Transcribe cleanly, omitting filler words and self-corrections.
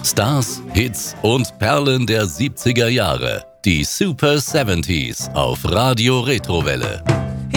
Stars, Hits und Perlen der 70er Jahre. Die Super 70s auf Radio Retrowelle.